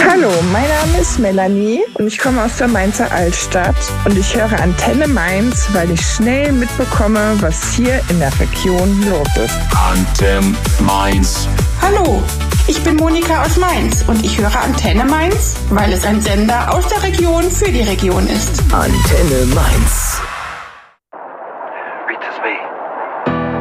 Hallo, mein Name ist Melanie und ich komme aus der Mainzer Altstadt und ich höre Antenne Mainz, weil ich schnell mitbekomme, was hier in der Region los ist. Antenne Mainz. Hallo, ich bin Monika aus Mainz und ich höre Antenne Mainz, weil es ein Sender aus der Region für die Region ist. Antenne Mainz.